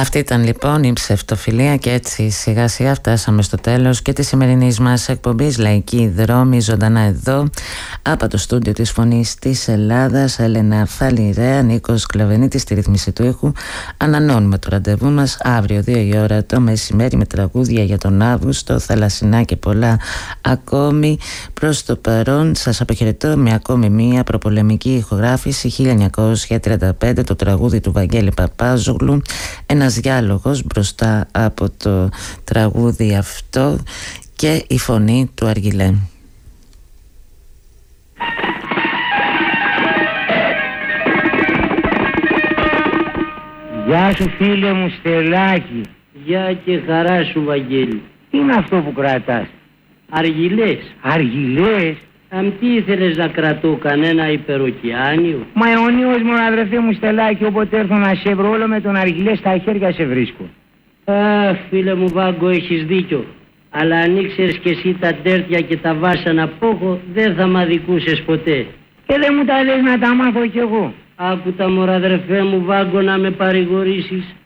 Αυτή ήταν λοιπόν η ψευτοφιλία και έτσι σιγά σιγά φτάσαμε στο τέλος και της σημερινής μας εκπομπής Λαϊκή Δρόμη, ζωντανά εδώ από το στούντιο της Φωνής της Ελλάδας. Έλενα Φαλιρέα, Νίκος Κλαβενίτης στη ρύθμιση του ήχου. Ανανώνουμε το ραντεβού μας αύριο 2 η ώρα το μεσημέρι με τραγούδια για τον Αύγουστο, Θαλασσινά και πολλά ακόμη. Προς το παρόν σας αποχαιρετώ με ακόμη μία προπολεμική ηχογράφηση 1935, το τραγούδι του Βαγγέλη Παπάζογλου. Ένας διάλογος μπροστά από το τραγούδι αυτό και η φωνή του Αργιλέ. Γεια σου φίλε μου Στελάκη. Γεια και χαρά σου Βαγγέλη. Τι είναι αυτό που κρατάς? Αργιλές. Αργιλές? Τι ήθελες να κρατώ, κανένα υπεροκειάνιο? Μα αιωνίως μου αδερφέ μου Στελάκη, όποτε έρθω να σε βρω όλο με τον Αργιλέ στα χέρια σε βρίσκω. Φίλε μου Βάγκο, έχεις δίκιο. Αλλά αν ήξερες κι εσύ τα τέρτια και τα βάσανα που έχω, δεν θα μ' αδικούσες ποτέ. Και δεν μου τα λες να τα μάθω κι εγώ. Άκου τα μωρά αδερφέ μου Βάγκο να με παρηγορήσεις.